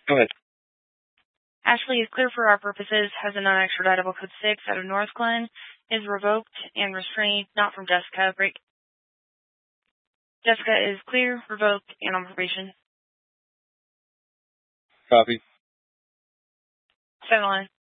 Go ahead. Ashley is clear for our purposes, has a non-extraditable code 6 out of North Glen, is revoked and restrained, not from Jessica. Break. Jessica is clear, revoked, and on probation. Copy. Stay on the line.